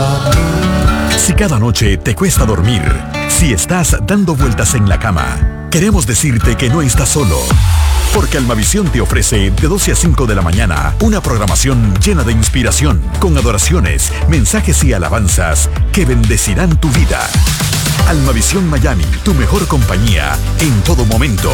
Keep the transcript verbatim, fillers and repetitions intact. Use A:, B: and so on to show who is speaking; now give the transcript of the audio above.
A: Si cada noche te cuesta dormir, si estás dando vueltas en la cama, queremos decirte que no estás solo. Porque Almavisión te ofrece de doce a cinco de la mañana una programación llena de inspiración, con adoraciones, mensajes y alabanzas que bendecirán tu vida. Almavisión Miami, tu mejor compañía en todo momento.